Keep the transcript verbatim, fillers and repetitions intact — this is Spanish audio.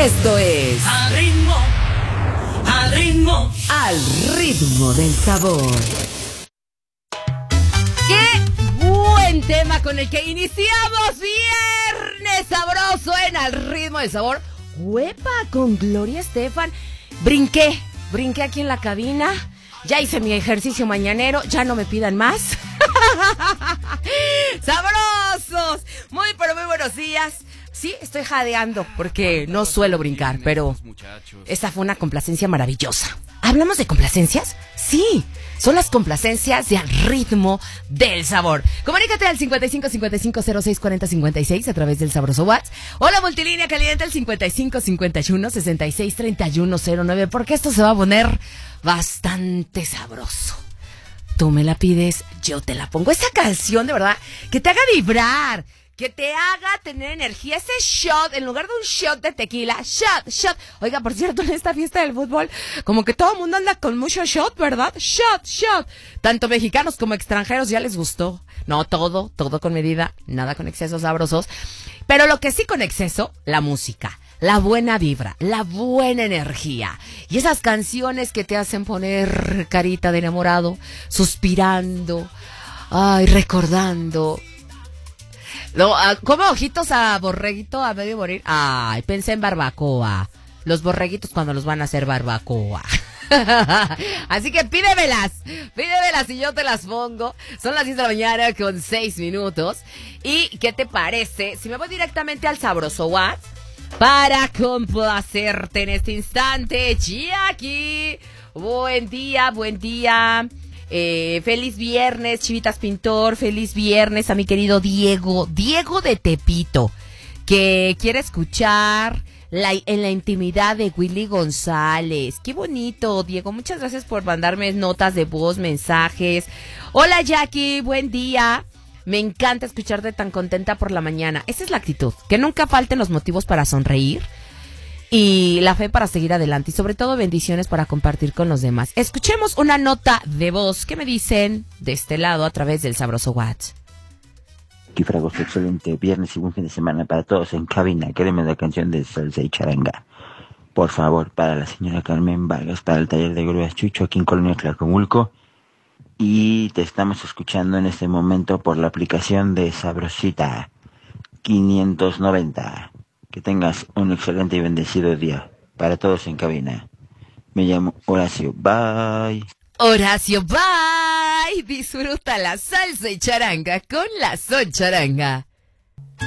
Esto es Al ritmo, al ritmo, Al ritmo del sabor. ¡Qué buen tema con el que iniciamos viernes sabroso en Al ritmo del sabor! ¡Huepa! Con Gloria Estefan. Brinqué, brinqué aquí en la cabina. Ya hice mi ejercicio mañanero, ya no me pidan más. ¡Sabrosos! Muy, pero muy buenos días. Sí, estoy jadeando porque no suelo brincar, pero esta fue una complacencia maravillosa. ¿Hablamos de complacencias? Sí, son las complacencias de Al ritmo del sabor. Comunícate al cincuenta y cinco cincuenta y cinco cero seis cuarenta cincuenta y seis a través del sabroso WhatsApp o la multilínea caliente al cincuenta y cinco cincuenta y uno sesenta y seis treinta y uno cero nueve, porque esto se va a poner bastante sabroso. Tú me la pides, yo te la pongo. Esa canción, de verdad, que te haga vibrar, que te haga tener energía. Ese shot, en lugar de un shot de tequila, shot, shot. Oiga, por cierto, en esta fiesta del fútbol, como que todo el mundo anda con mucho shot, ¿verdad? Shot, shot. Tanto mexicanos como extranjeros, ya les gustó. No, todo, todo con medida, nada con excesos sabrosos. Pero lo que sí con exceso, la música. La buena vibra, la buena energía. Y esas canciones que te hacen poner carita de enamorado, suspirando, ay, recordando. No, come ojitos a borreguito a medio morir. Ay, pensé en barbacoa. Los borreguitos cuando los van a hacer barbacoa. Así que pídemelas, pídemelas y yo te las pongo. Son las diez de la mañana con seis minutos. ¿Y qué te parece si me voy directamente al sabroso WhatsApp para complacerte en este instante? Jackie, buen día, buen día. Eh, feliz viernes, Chivitas Pintor. Feliz viernes a mi querido Diego, Diego de Tepito, que quiere escuchar la, en la intimidad de Willy González. Qué bonito, Diego. Muchas gracias por mandarme notas de voz, mensajes. Hola, Jackie, buen día. Me encanta escucharte tan contenta por la mañana. Esa es la actitud, que nunca falten los motivos para sonreír y la fe para seguir adelante, y sobre todo bendiciones para compartir con los demás. Escuchemos una nota de voz. ¿Qué me dicen de este lado a través del sabroso WhatsApp? Aquí Fragos, excelente viernes y buen fin de semana para todos en cabina. Queremos la canción de salsa y charanga. Por favor, para la señora Carmen Vargas, para el taller de grúas Chucho aquí en Colonia Tlacomulco. Y te estamos escuchando en este momento por la aplicación de Sabrosita quinientos noventa. Que tengas un excelente y bendecido día para todos en cabina. Me llamo Horacio. Bye. Horacio, bye. Disfruta la salsa y charanga con la Son Charanga.